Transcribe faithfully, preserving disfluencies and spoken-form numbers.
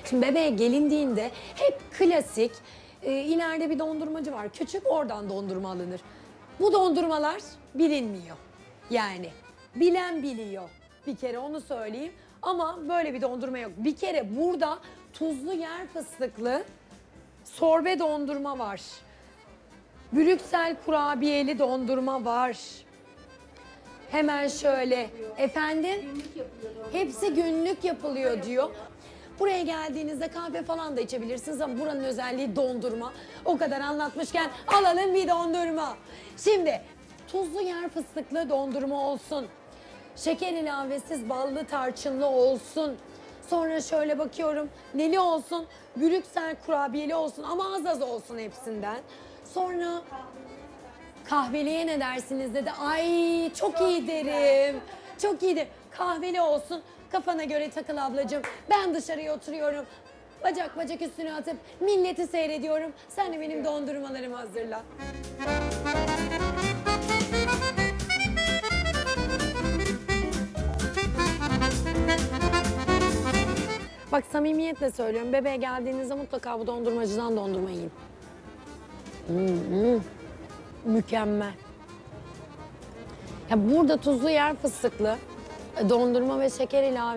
Şimdi bebeğe gelindiğinde hep klasik, e, ileride bir dondurmacı var. Küçük, oradan dondurma alınır. Bu dondurmalar bilinmiyor. Yani bilen biliyor. Bir kere onu söyleyeyim. Ama böyle bir dondurma yok. Bir kere burada tuzlu yer fıstıklı sorbe dondurma var. Brüksel kurabiyeli dondurma var. Hemen şöyle. Efendim? Hepsi günlük yapılıyor diyor. Buraya geldiğinizde kahve falan da içebilirsiniz ama buranın özelliği dondurma. O kadar anlatmışken alalım bir dondurma. Şimdi tuzlu yer fıstıklı dondurma olsun. Şeker ilavesiz ballı tarçınlı olsun. Sonra şöyle bakıyorum neli olsun, Brüksel kurabiyeli olsun ama az az olsun hepsinden. Sonra kahveliye ne dersiniz dedi. Ay çok iyi derim. Çok iyi derim. Kahveli olsun. Kafana göre takıl ablacığım. Ben dışarıya oturuyorum. Bacak bacak üstüne atıp milleti seyrediyorum. Sen de benim dondurmalarımı hazırla. Bak samimiyetle söylüyorum. Bebeğe geldiğinizde mutlaka bu dondurmacıdan dondurma yiyin. Hmm. Mükemmel. Ya burada tuzlu yer fıstıklı dondurma ve şeker ilave